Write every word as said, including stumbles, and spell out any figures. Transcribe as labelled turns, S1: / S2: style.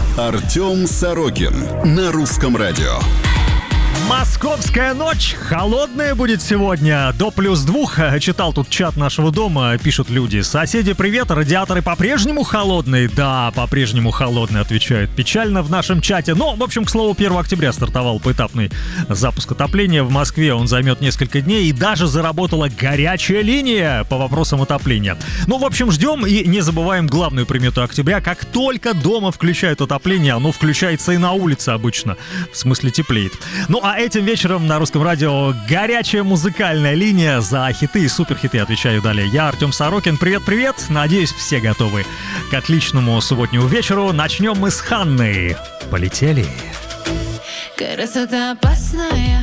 S1: Артем Сорокин на Русском радио.
S2: Московская ночь холодная будет сегодня, до плюс двух. Читал тут чат нашего дома, пишут люди. Соседи, привет, радиаторы по-прежнему холодные? Да, по-прежнему холодные, отвечают печально в нашем чате. Но, в общем, к слову, первого октября стартовал поэтапный запуск отопления в Москве. Он займет несколько дней, и даже заработала горячая линия по вопросам отопления. Ну, в общем, ждем и не забываем главную примету октября. Как только дома включают отопление, оно включается и на улице обычно. В смысле, теплеет. Ну, а этим вечером на Русском радио горячая музыкальная линия. За хиты и суперхиты отвечаю далее я, Артем Сорокин. Привет-привет, надеюсь, все готовы к отличному субботнему вечеру. Начнем мы с Ханны. Полетели.
S3: Красота опасная,